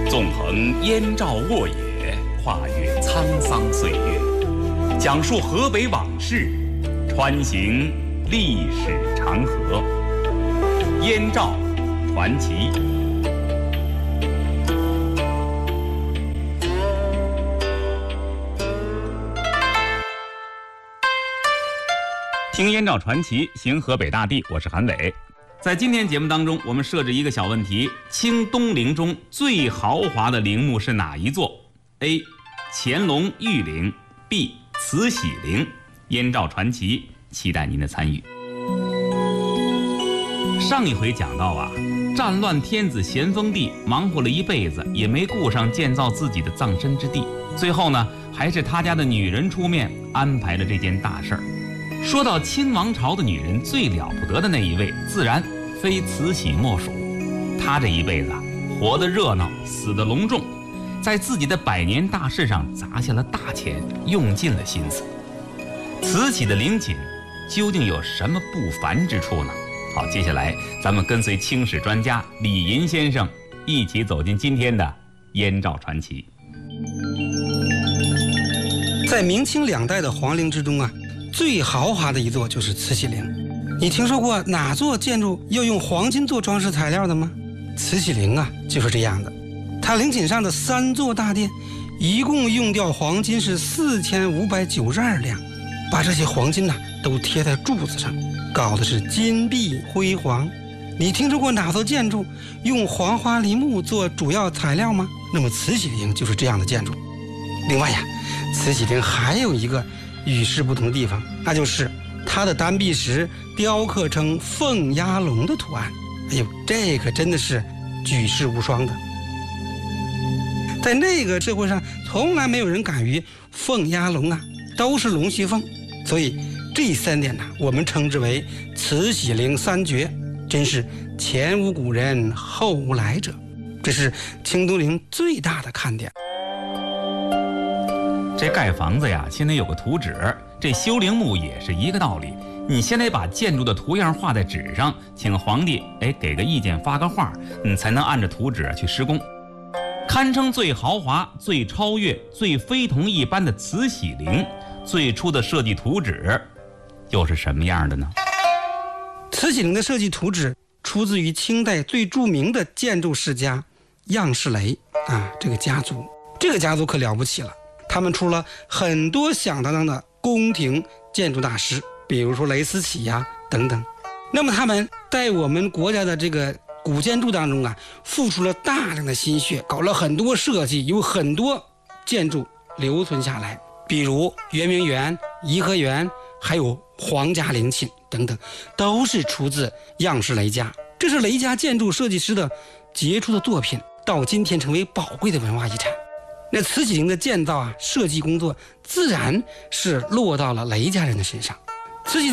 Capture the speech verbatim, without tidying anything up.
纵横燕赵沃野，跨越沧桑岁月，讲述河北往事，穿行历史长河。燕赵传奇。听燕赵传奇，行河北大地，我是韩伟。在今天节目当中，我们设置一个小问题：清东陵中最豪华的陵墓是哪一座 ？A. 乾隆御陵 B. 慈禧陵。燕赵传奇，期待您的参与。上一回讲到啊，战乱天子咸丰帝忙活了一辈子，也没顾上建造自己的葬身之地，最后呢，还是他家的女人出面安排了这件大事儿。说到清王朝的女人最了不得的那一位，自然非慈禧莫属。她这一辈子啊，活得热闹，死得隆重，在自己的百年大事上砸下了大钱，用尽了心思。慈禧的陵寝究竟有什么不凡之处呢？好，接下来咱们跟随清史专家李银先生一起走进今天的燕赵传奇。 在明清两代的皇陵之中啊，最豪华的一座就是慈禧陵。你听说过哪座建筑要用黄金做装饰材料的吗？慈禧陵啊，就是这样的。它陵寝上的三座大殿，一共用掉黄金是四千五百九十二两，把这些黄金呐、啊、都贴在柱子上，搞的是金碧辉煌。你听说过哪座建筑用黄花梨木做主要材料吗？那么慈禧陵就是这样的建筑。另外呀，慈禧陵还有一个与世不同的地方，那就是它的单壁石雕刻成凤鸭龙的图案。哎呦，这可真的是举世无双的。在那个社会上，从来没有人敢于凤鸭龙啊，都是龙须凤。所以这三点呢、啊，我们称之为慈禧陵三绝，真是前无古人后无来者。这是清东陵最大的看点。 这盖房子呀，先得有个图纸，这修陵墓也是一个道理。你先得把建筑的图样画在纸上，请皇帝哎给个意见，发个话，你才能按着图纸去施工。堪称最豪华、最超越、最非同一般的慈禧陵，最初的设计图纸又是什么样的呢？ 慈禧陵的设计图纸出自于清代最著名的建筑世家样式雷啊，这个家族，这个家族可了不起了。他们出了很多响当当的宫廷建筑大师，比如说雷思齐呀、啊、等等。那么他们在我们国家的这个古建筑当中啊，付出了大量的心血，搞了很多设计，有很多建筑留存下来，比如圆明园、颐和园，还有皇家陵寝等等，都是出自样式雷家。这是雷家建筑设计师的杰出的作品，到今天成为宝贵的文化遗产。那慈禧陵的建造啊，设计工作自然是落到了雷家人的身上。